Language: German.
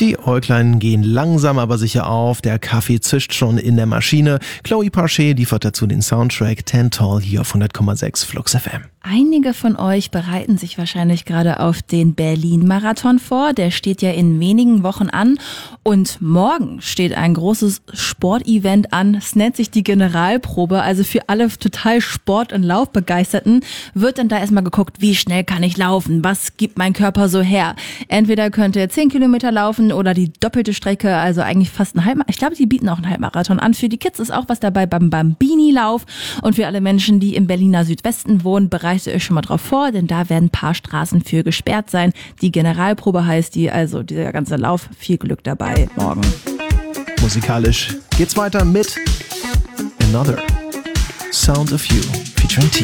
Die Äuglein gehen langsam aber sicher auf, der Kaffee zischt schon in der Maschine. Chloe Parchet liefert dazu den Soundtrack 10 Tall hier auf 100,6 Flux FM. Einige von euch bereiten sich wahrscheinlich gerade auf den Berlin-Marathon vor. Der steht ja in wenigen Wochen an. Und morgen steht ein großes Sportevent an. Es nennt sich die Generalprobe. Also für alle total Sport- und Laufbegeisterten wird dann da erstmal geguckt, wie schnell kann ich laufen? Was gibt mein Körper so her? Entweder könnt ihr 10 Kilometer laufen oder die doppelte Strecke, also eigentlich fast ein Halbmarathon. Ich glaube, sie bieten auch einen Halbmarathon an. Für die Kids ist auch was dabei beim Bambini-Lauf. Und für alle Menschen, die im Berliner Südwesten wohnen, bereitet euch schon mal drauf vor, denn da werden ein paar Straßen für gesperrt sein. Die Generalprobe heißt die, also dieser ganze Lauf. Viel Glück dabei morgen. Musikalisch geht's weiter mit Another Sound of You featuring T.